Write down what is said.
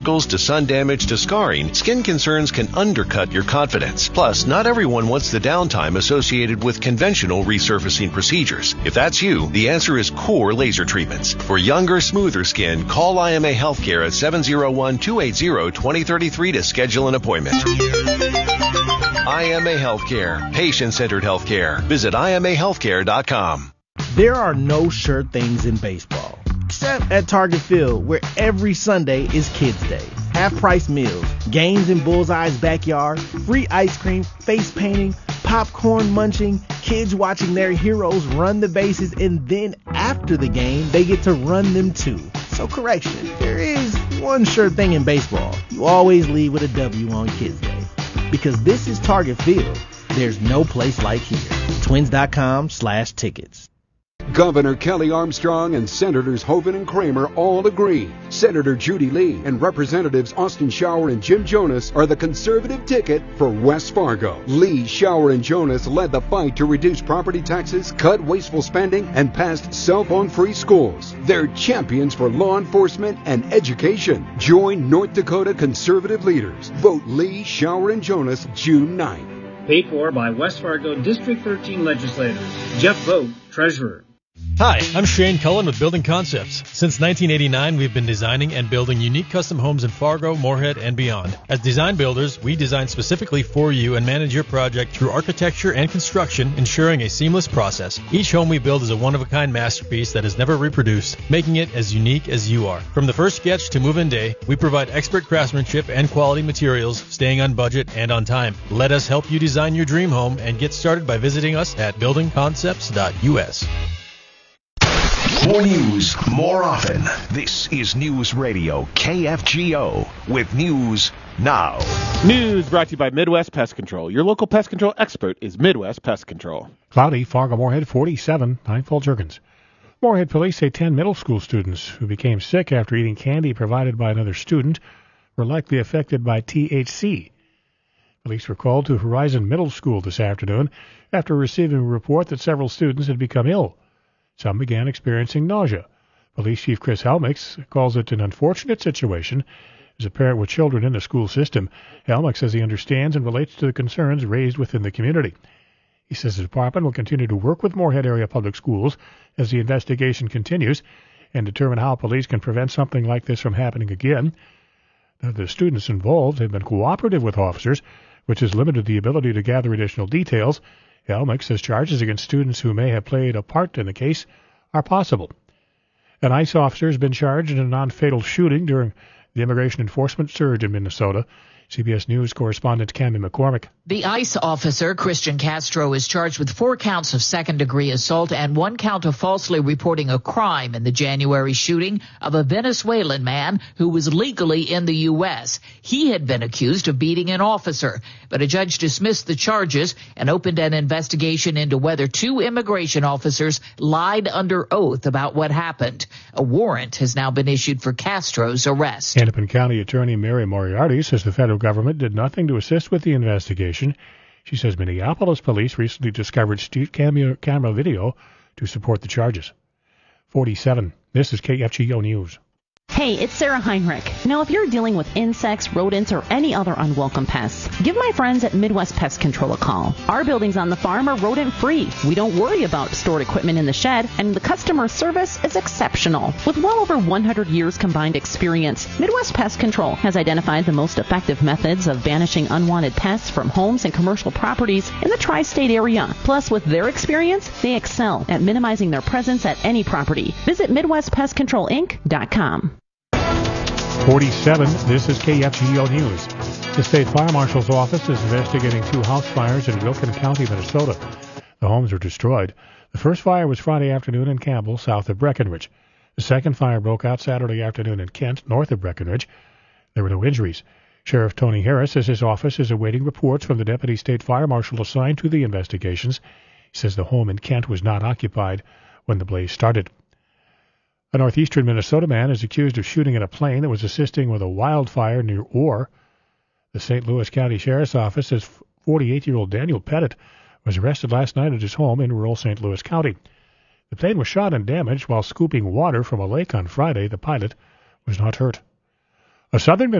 To sun damage to scarring, skin concerns can undercut your confidence. Plus, not everyone wants the downtime associated with conventional resurfacing procedures. If that's you, the answer is Core Laser Treatments. For younger, smoother skin, call IMA Healthcare at 701-280-2033 to schedule an appointment. IMA Healthcare, patient-centered healthcare. Visit IMAHealthcare.com. There are no sure things in baseball, except at Target Field, where every Sunday is Kids Day. Half-price meals, games in Bullseye's backyard, free ice cream, face painting, popcorn munching, kids watching their heroes run the bases, and then after the game, they get to run them too. So correction, there is one sure thing in baseball. You always leave with a W on Kids Day. Because this is Target Field, there's no place like here. Twins.com/tickets. Governor Kelly Armstrong and Senators Hoeven and Kramer all agree. Senator Judy Lee and Representatives Austin Shower and Jim Jonas are the conservative ticket for West Fargo. Lee, Shower, and Jonas led the fight to reduce property taxes, cut wasteful spending, and passed cell phone-free schools. They're champions for law enforcement and education. Join North Dakota conservative leaders. Vote Lee, Shower, and Jonas June 9th. Paid for by West Fargo District 13 legislators. Jeff Vogt, Treasurer. Hi, I'm Shane Cullen with Building Concepts. Since 1989, we've been designing and building unique custom homes in Fargo, Moorhead, and beyond. As design builders, we design specifically for you and manage your project through architecture and construction, ensuring a seamless process. Each home we build is a one-of-a-kind masterpiece that is never reproduced, making it as unique as you are. From the first sketch to move-in day, we provide expert craftsmanship and quality materials, staying on budget and on time. Let us help you design your dream home and get started by visiting us at buildingconcepts.us. More news, more often. This is News Radio KFGO with News Now. News brought to you by Midwest Pest Control. Your local pest control expert is Midwest Pest Control. Cloudy, Fargo, Moorhead, 47. I'm Paul Jurgens. Moorhead police say 10 middle school students who became sick after eating candy provided by another student were likely affected by THC. Police were called to Horizon Middle School this afternoon after receiving a report that several students had become ill. Some began experiencing nausea. Police Chief Chris Helmix calls it an unfortunate situation. As a parent with children in the school system, Helmix says he understands and relates to the concerns raised within the community. He says the department will continue to work with Moorhead Area Public Schools as the investigation continues and determine how police can prevent something like this from happening again. Now, the students involved have been cooperative with officers, which has limited the ability to gather additional details. Helmix says charges against students who may have played a part in the case are possible. An ICE officer has been charged in a non-fatal shooting during the immigration enforcement surge in Minnesota. CBS News correspondent Cammie McCormick. The ICE officer, Christian Castro, is charged with 4 counts of second-degree assault and 1 count of falsely reporting a crime in the January shooting of a Venezuelan man who was legally in the U.S. He had been accused of beating an officer, but a judge dismissed the charges and opened an investigation into whether 2 immigration officers lied under oath about what happened. A warrant has now been issued for Castro's arrest. Hennepin County Attorney Mary Moriarty says the federal government did nothing to assist with the investigation. She says Minneapolis police recently discovered street camera video to support the charges. 47. This is KFGO News. Hey, it's Sarah Heinrich. Now, if you're dealing with insects, rodents, or any other unwelcome pests, give my friends at Midwest Pest Control a call. Our buildings on the farm are rodent-free. We don't worry about stored equipment in the shed, and the customer service is exceptional. With well over 100 years combined experience, Midwest Pest Control has identified the most effective methods of banishing unwanted pests from homes and commercial properties in the tri-state area. Plus, with their experience, they excel at minimizing their presence at any property. Visit MidwestPestControlInc.com. 47. This is KFGO News. The State Fire Marshal's office is investigating 2 house fires in Wilkin County, Minnesota. The homes were destroyed. The first fire was Friday afternoon in Campbell, south of Breckenridge. The second fire broke out Saturday afternoon in Kent, north of Breckenridge. There were no injuries. Sheriff Tony Harris says his office is awaiting reports from the Deputy State Fire Marshal assigned to the investigations. He says the home in Kent was not occupied when the blaze started. A northeastern Minnesota man is accused of shooting at a plane that was assisting with a wildfire near Orr. The St. Louis County Sheriff's Office says 48-year-old Daniel Pettit was arrested last night at his home in rural St. Louis County. The plane was shot and damaged while scooping water from a lake on Friday. The pilot was not hurt. A Southern